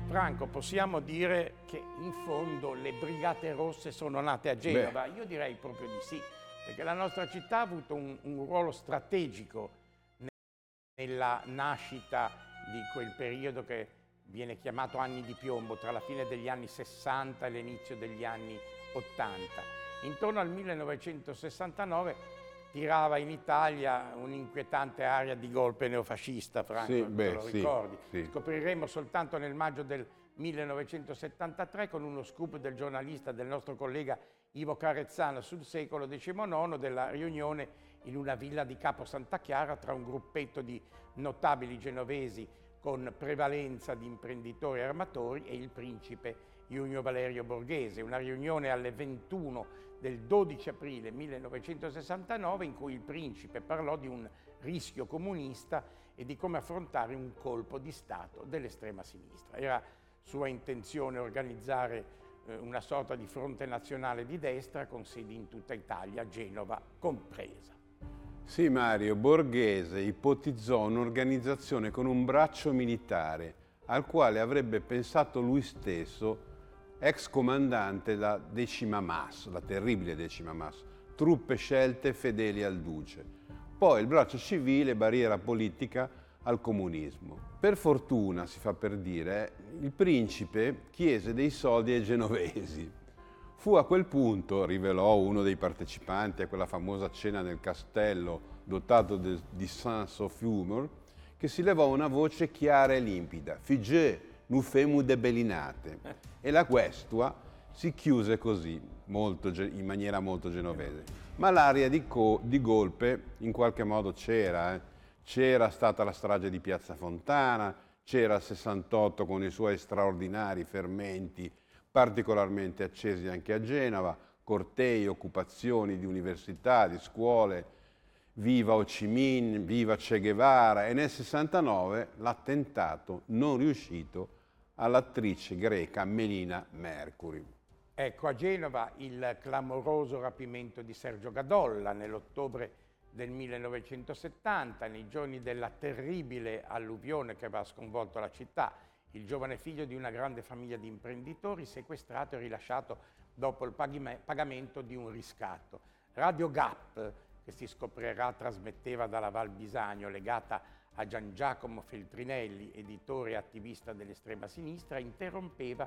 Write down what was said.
Franco, possiamo dire che in fondo le Brigate Rosse sono nate a Genova? Io direi proprio di sì, perché la nostra città ha avuto un ruolo strategico nella nascita di quel periodo che viene chiamato anni di piombo, tra la fine degli anni 60 e l'inizio degli anni 80. Intorno al 1969 tirava in Italia un'inquietante aria di golpe neofascista, Franco, Sì, te lo sì, ricordi? sì. Scopriremo soltanto nel maggio del 1973 con uno scoop del giornalista, del nostro collega Ivo Carezzano sul Secolo XIX, della riunione in una villa di Capo Santa Chiara tra un gruppetto di notabili genovesi con prevalenza di imprenditori e armatori e il principe Junio Valerio Borghese, una riunione alle 21 del 12 aprile 1969 in cui il principe parlò di un rischio comunista e di come affrontare un colpo di Stato dell'estrema sinistra. Era sua intenzione organizzare una sorta di fronte nazionale di destra con sedi in tutta Italia, Genova compresa. Sì, Mario, Borghese ipotizzò un'organizzazione con un braccio militare al quale avrebbe pensato lui stesso, ex comandante della Decima Mas, la terribile Decima Mas, truppe scelte fedeli al duce. Poi il braccio civile, barriera politica al comunismo. Per fortuna, si fa per dire, il principe chiese dei soldi ai genovesi. Fu a quel punto, rivelò uno dei partecipanti a quella famosa cena nel castello dotato di sense of humor, che si levò una voce chiara e limpida: «Figé, nous femu debelinate». E la questua si chiuse così, in maniera molto genovese. Ma l'aria di golpe in qualche modo c'era. C'era stata la strage di Piazza Fontana, c'era il 68 con i suoi straordinari fermenti particolarmente accesi anche a Genova, cortei, occupazioni di università, di scuole, viva Ho Chi Minh, viva Che Guevara, e nel 69 l'attentato non riuscito all'attrice greca Melina Mercury. Ecco, a Genova il clamoroso rapimento di Sergio Gadolla nell'ottobre del 1970, nei giorni della terribile alluvione che aveva sconvolto la città. Il giovane figlio di una grande famiglia di imprenditori sequestrato e rilasciato dopo il pagamento di un riscatto. Radio Gap, che si scoprirà trasmetteva dalla Val Bisagno, legata a Gian Giacomo Feltrinelli, editore e attivista dell'estrema sinistra, interrompeva